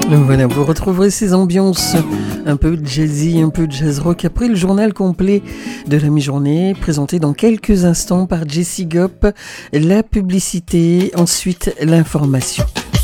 Voilà, vous retrouverez ces ambiances un peu jazzy, un peu jazz rock après le journal complet de la mi-journée, présenté dans quelques instants par Jessie Gop, la publicité, ensuite l'information.